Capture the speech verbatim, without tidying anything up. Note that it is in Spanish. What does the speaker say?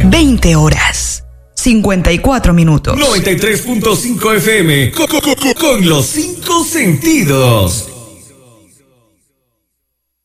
veinte horas, cincuenta y cuatro minutos. noventa y tres punto cinco F M, con, con, con, con los cinco sentidos.